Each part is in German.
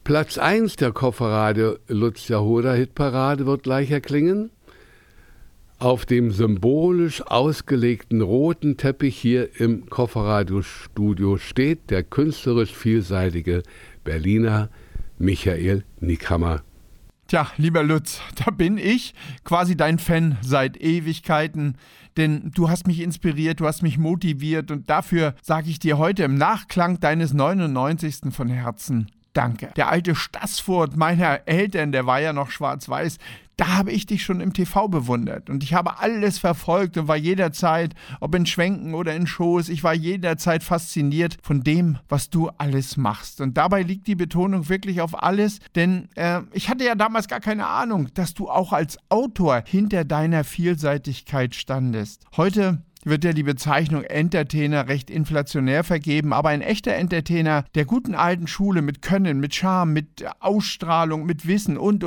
Platz 1 der Kofferradio Lucia Hoda Hitparade wird gleich erklingen. Auf dem symbolisch ausgelegten roten Teppich hier im Kofferradio-Studio steht der künstlerisch vielseitige Berliner Michael Nickhammer. Tja, lieber Lutz, da bin ich, quasi dein Fan seit Ewigkeiten, denn du hast mich inspiriert, du hast mich motiviert und dafür sage ich dir heute im Nachklang deines 99. von Herzen Danke. Der alte Stassfurt meiner Eltern, der war ja noch schwarz-weiß, da habe ich dich schon im TV bewundert und ich habe alles verfolgt und war jederzeit, ob in Schwenken oder in Shows, ich war jederzeit fasziniert von dem, was du alles machst. Und dabei liegt die Betonung wirklich auf alles, denn ich hatte ja damals gar keine Ahnung, dass du auch als Autor hinter deiner Vielseitigkeit standest. Heute wird ja die Bezeichnung Entertainer recht inflationär vergeben, aber ein echter Entertainer der guten alten Schule mit Können, mit Charme, mit Ausstrahlung, mit Wissen und,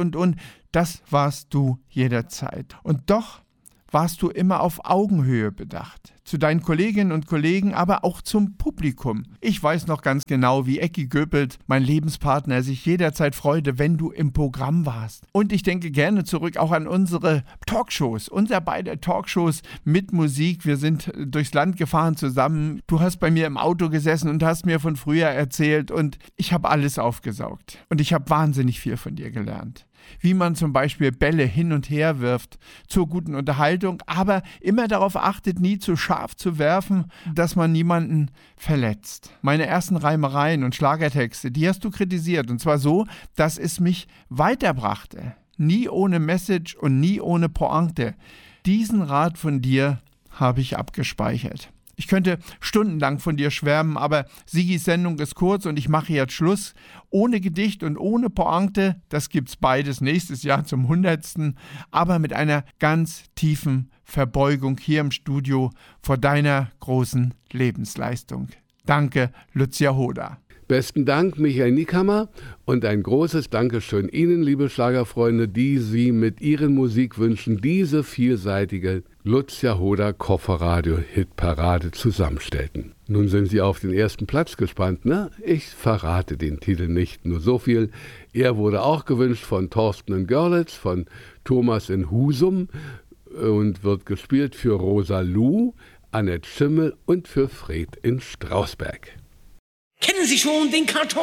das warst du jederzeit. Und doch warst du immer auf Augenhöhe bedacht. Zu deinen Kolleginnen und Kollegen, aber auch zum Publikum. Ich weiß noch ganz genau, wie Ecki Göppelt, mein Lebenspartner, sich jederzeit freute, wenn du im Programm warst. Und ich denke gerne zurück auch an unsere Talkshows, unser beider Talkshows mit Musik. Wir sind durchs Land gefahren zusammen. Du hast bei mir im Auto gesessen und hast mir von früher erzählt und ich habe alles aufgesaugt. Und ich habe wahnsinnig viel von dir gelernt. Wie man zum Beispiel Bälle hin und her wirft, zur guten Unterhaltung, aber immer darauf achtet, nie zu scharf zu werfen, dass man niemanden verletzt. Meine ersten Reimereien und Schlagertexte, die hast du kritisiert, und zwar so, dass es mich weiterbrachte. Nie ohne Message und nie ohne Pointe. Diesen Rat von dir habe ich abgespeichert. Ich könnte stundenlang von dir schwärmen, aber Sigis Sendung ist kurz und ich mache jetzt Schluss. Ohne Gedicht und ohne Pointe, das gibt's beides nächstes Jahr zum 100. Aber mit einer ganz tiefen Verbeugung hier im Studio vor deiner großen Lebensleistung. Danke, Lucia Hoda. Besten Dank, Michael Nickhammer, und ein großes Dankeschön Ihnen, liebe Schlagerfreunde, die Sie mit Ihren Musikwünschen diese vielseitige Lucia Hoda Kofferradio-Hitparade zusammenstellten. Nun sind Sie auf den ersten Platz gespannt, ne? Ich verrate den Titel nicht, nur so viel. Er wurde auch gewünscht von Thorsten in Görlitz, von Thomas in Husum und wird gespielt für Rosa Lu, Annette Schimmel und für Fred in Strausberg. Kennen Sie schon den Karton?